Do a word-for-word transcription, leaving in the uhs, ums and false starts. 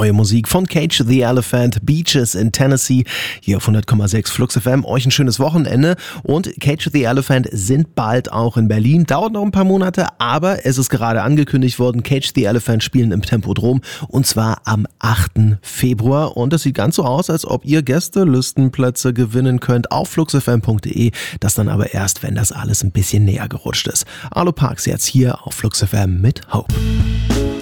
Neue Musik von Cage the Elephant, Beaches in Tennessee, hier auf hundert Komma sechs Flux F M. Euch ein schönes Wochenende und Cage the Elephant sind bald auch in Berlin. Dauert noch ein paar Monate, aber es ist gerade angekündigt worden, Cage the Elephant spielen im Tempodrom und zwar am achten Februar. Und es sieht ganz so aus, als ob ihr Gästelistenplätze gewinnen könnt auf fluxfm punkt de. Das dann aber erst, wenn das alles ein bisschen näher gerutscht ist. Arlo Parks jetzt hier auf Flux F M mit Hope.